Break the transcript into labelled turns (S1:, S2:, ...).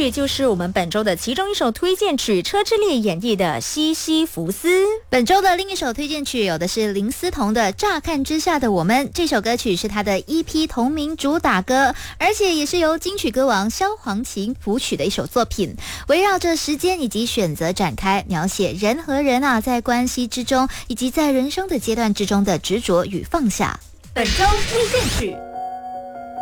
S1: 曲就是我们本周的其中一首推荐曲，车之烈演绎的《西西弗斯》。
S2: 本周的另一首推荐曲有的是林思彤的《乍看之下的我们》，这首歌曲是他的 EP 同名主打歌，而且也是由金曲歌王萧煌奇谱曲的一首作品，围绕着时间以及选择展开，描写人和人在关系之中以及在人生的阶段之中的执着与放下。
S1: 本周推荐曲。